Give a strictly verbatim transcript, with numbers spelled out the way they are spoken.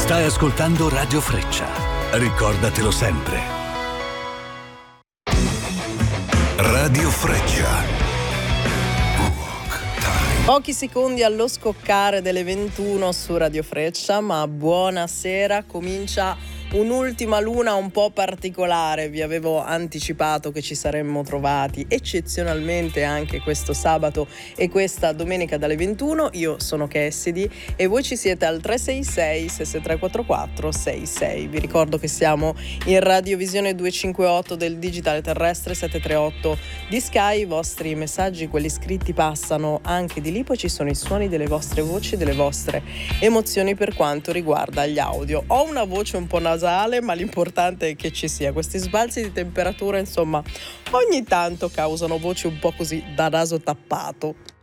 Stai ascoltando Radio Freccia. Ricordatelo sempre. Radio Freccia. Pochi secondi allo scoccare delle ventuno su Radio Freccia, ma buonasera, comincia un'ultima luna un po' particolare. Vi avevo anticipato che ci saremmo trovati eccezionalmente anche questo sabato e questa domenica dalle ventuno. Io sono Cassidy e voi ci siete al tre sei sei sei sei tre quattro quattro sei sei. Vi ricordo che siamo in radiovisione duecentocinquantotto del digitale terrestre, settecentotrentotto di Sky. I vostri messaggi, quelli scritti, passano anche di lì, poi ci sono i suoni delle vostre voci, delle vostre emozioni per quanto riguarda gli audio. Ho una voce un po' nasale, ma l'importante è che ci sia. Questi sbalzi di temperatura, insomma, ogni tanto causano voci un po' così da naso tappato.